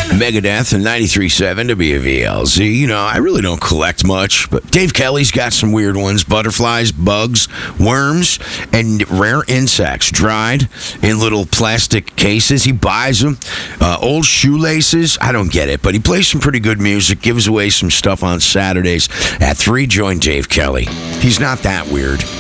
Megadeth and 93.7 WVLZ. You know, I really don't collect much, but Dave Kelly's got some weird ones. Butterflies, bugs, worms, and rare insects dried in little plastic cases. He buys them. Old shoelaces. I don't get it, but he plays some pretty good music, gives away some stuff on Saturdays. At 3, join Dave Kelly. He's not that weird.